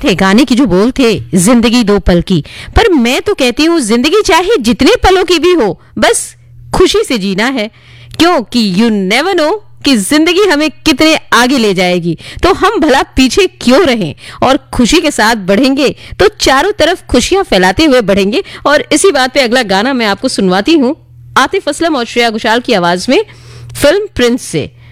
थे, गाने की जो बोल थे, जिंदगी दो पल की। पर मैं तो कहती हूँ जिंदगी चाहे जितने पलों की भी हो, बस खुशी से जीना है, क्योंकि यू नेवर नो कि जिंदगी हमें कितने आगे ले जाएगी। तो हम भला पीछे क्यों रहें और खुशी के साथ बढ़ेंगे तो चारों तरफ खुशियां फैलाते हुए बढ़ेंगे। और इसी बात पे अगला गाना मैं आपको सुनवाती हूँ, आतिफ असलम और श्रेया घोषाल की आवाज में, फिल्म प्रिंस से।